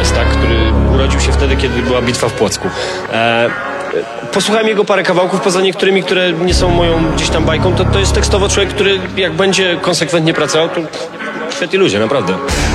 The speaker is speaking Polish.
jest, tak? Który urodził się wtedy, kiedy była bitwa w Płocku. Posłuchałem jego parę kawałków, poza niektórymi, które nie są moją gdzieś tam bajką, to jest tekstowo człowiek, który jak będzie konsekwentnie pracował, to świetni ludzie, naprawdę.